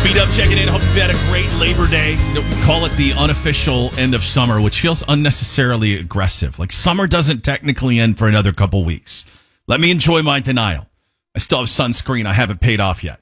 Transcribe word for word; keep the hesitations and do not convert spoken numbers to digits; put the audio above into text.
Beat Up checking in. Hope you had a great Labor Day. You know, we call it the unofficial end of summer, which feels unnecessarily aggressive. Like summer doesn't technically end for another couple weeks. Let me enjoy my denial. I still have sunscreen I haven't paid off yet.